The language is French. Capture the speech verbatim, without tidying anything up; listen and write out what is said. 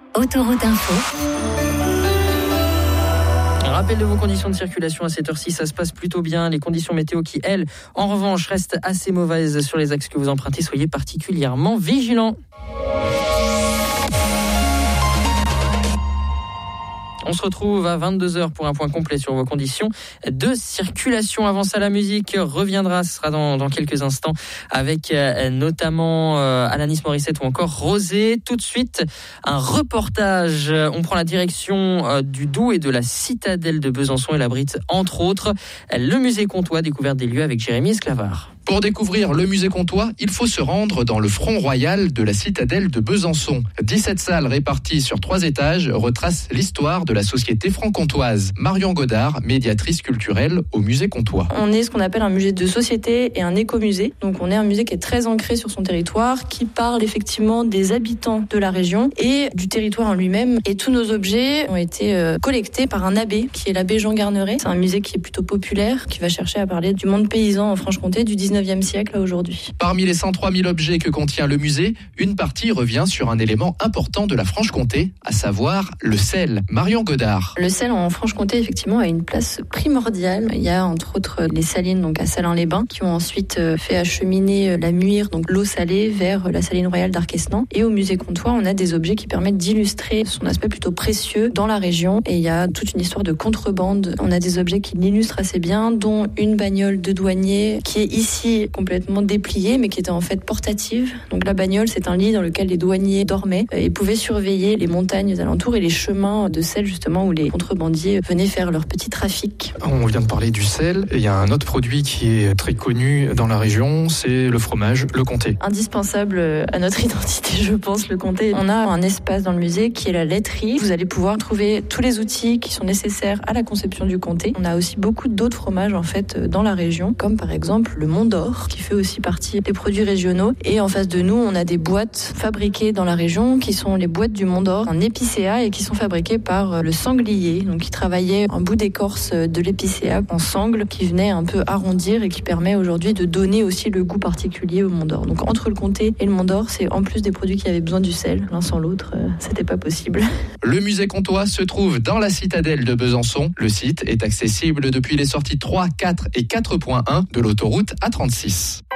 Autoroute Info. Rappel de vos conditions de circulation à cette heure-ci, ça se passe plutôt bien. Les conditions météo qui, elles, en revanche, restent assez mauvaises sur les axes que vous empruntez. Soyez particulièrement vigilants. On se retrouve à vingt-deux heures pour un point complet sur vos conditions de circulation. Avant ça, la musique reviendra, ce sera dans, dans quelques instants avec euh, notamment euh, Alanis Morissette ou encore Rosé. Tout de suite, un reportage. On prend la direction euh, du Doubs et de la citadelle de Besançon. Elle abrite entre autres le musée Comtois, découverte des lieux avec Jérémy Esclavard. Pour découvrir le musée Comtois, il faut se rendre dans le front royal de la citadelle de Besançon. dix-sept salles réparties sur trois étages retracent l'histoire de la société franc-comtoise. Marion Godard, médiatrice culturelle au musée Comtois. On est ce qu'on appelle un musée de société et un écomusée. Donc on est un musée qui est très ancré sur son territoire, qui parle effectivement des habitants de la région et du territoire en lui-même. Et tous nos objets ont été euh, collectés par un abbé, qui est l'abbé Jean Garneret. C'est un musée qui est plutôt populaire, qui va chercher à parler du monde paysan en Franche-Comté du dix-neuvième siècle à aujourd'hui. Parmi les cent trois mille objets que contient le musée, une partie revient sur un élément important de la Franche-Comté, à savoir le sel. Marion Godard. Le sel en Franche-Comté, effectivement, a une place primordiale. Il y a entre autres les salines donc à Salins-les-Bains qui ont ensuite fait acheminer la Muire, donc l'eau salée, vers la saline royale d'Arquesnan. Et au musée Comtois, on a des objets qui permettent d'illustrer son aspect plutôt précieux dans la région. Et il y a toute une histoire de contrebande. On a des objets qui l'illustrent assez bien, dont une bagnole de douanier qui est ici complètement dépliée, mais qui était en fait portative. Donc la bagnole, c'est un lit dans lequel les douaniers dormaient et pouvaient surveiller les montagnes alentours et les chemins de sel, justement, où les contrebandiers venaient faire leur petit trafic. On vient de parler du sel. Il y a un autre produit qui est très connu dans la région, c'est le fromage, le comté. Indispensable à notre identité, je pense, le comté. On a un espace dans le musée qui est la laiterie. Vous allez pouvoir trouver tous les outils qui sont nécessaires à la conception du comté. On a aussi beaucoup d'autres fromages, en fait, dans la région, comme par exemple le Mont d'Or, qui fait aussi partie des produits régionaux. Et en face de nous, on a des boîtes fabriquées dans la région, qui sont les boîtes du Mont d'Or, en épicéa, et qui sont fabriquées par le sanglier, donc qui travaillait un bout d'écorce de l'épicéa en sangle, qui venait un peu arrondir et qui permet aujourd'hui de donner aussi le goût particulier au Mont d'Or. Donc entre le comté et le Mont d'Or, c'est en plus des produits qui avaient besoin du sel. L'un sans l'autre, euh, c'était pas possible. Le musée Comtois se trouve dans la citadelle de Besançon. Le site est accessible depuis les sorties trois, quatre et quatre point un de l'autoroute A trente-six.